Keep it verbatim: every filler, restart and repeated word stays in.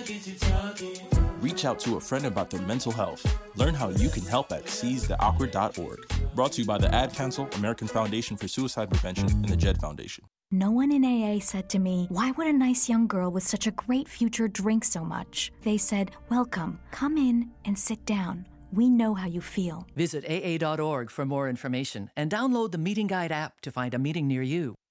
Reach out to a friend about their mental health. Learn how you can help at seize the awkward dot org. Brought to you by the Ad Council, American Foundation for Suicide Prevention, and the Jed Foundation. No one in A A said to me, why would a nice young girl with such a great future drink so much? They said, welcome, come in and sit down. We know how you feel. Visit A A dot org for more information and download the Meeting Guide app to find a meeting near you.